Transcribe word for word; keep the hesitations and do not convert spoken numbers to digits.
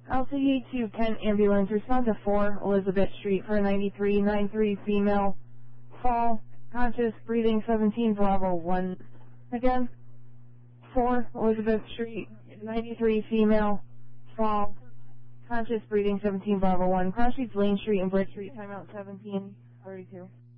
L C E two Kent ambulance, respond to four Elizabeth Street for ninety-three ninety-three female, fall, conscious, breathing seventeen Bravo one. Again, four Elizabeth Street, ninety-three female, fall, conscious, breathing seventeen Bravo one. Cross Streets Lane Street and Brick Street, timeout seventeen thirty-two.